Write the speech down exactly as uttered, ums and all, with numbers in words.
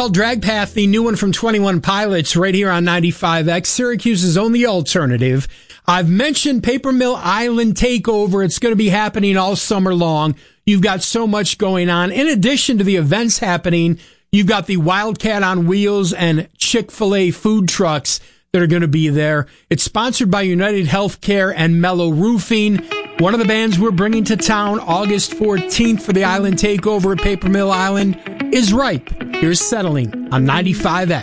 called Drag Path, the new one from twenty-one Pilots, right here on ninety-five X, Syracuse's only alternative. I've mentioned Paper Mill Island Takeover. It's going to be happening all summer long. You've got so much going on. In addition to the events happening, you've got the Wildcat on Wheels and Chick-fil-A food trucks that are going to be there. It's sponsored by United Healthcare and Mellow Roofing. One of the bands we're bringing to town August fourteenth for the Island Takeover at Paper Mill Island is Ripe. Here's Settling on ninety-five X.